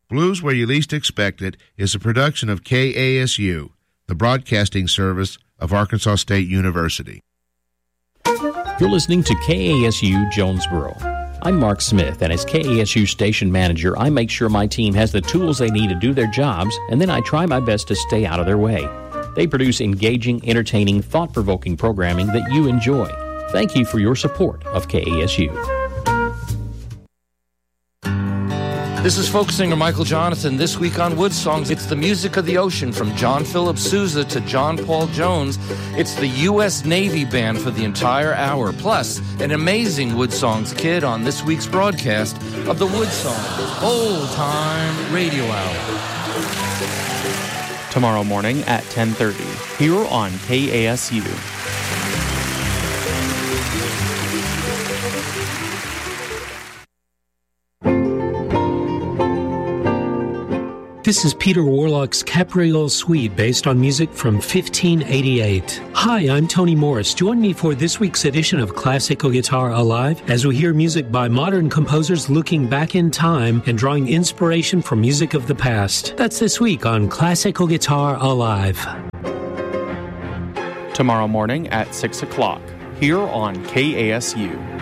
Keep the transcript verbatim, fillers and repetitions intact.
Blues Where You Least Expect It is a production of K A S U, the broadcasting service of Arkansas State University. You're listening to K A S U Jonesboro. I'm Mark Smith, and as K A S U station manager, I make sure my team has the tools they need to do their jobs, and then I try my best to stay out of their way. They produce engaging, entertaining, thought-provoking programming that you enjoy. Thank you for your support of K A S U. This is folk singer Michael Jonathan. This week on Wood Songs, it's the music of the ocean from John Philip Sousa to John Paul Jones. It's the U S Navy Band for the entire hour, plus an amazing Wood Songs kid on this week's broadcast of the Wood Songs Old Time Radio Hour. Tomorrow morning at ten thirty, here on K A S U. This is Peter Warlock's Capriole Suite, based on music from fifteen eighty-eight. Hi, I'm Tony Morris. Join me for this week's edition of Classical Guitar Alive as we hear music by modern composers looking back in time and drawing inspiration from music of the past. That's this week on Classical Guitar Alive. Tomorrow morning at six o'clock, here on K A S U.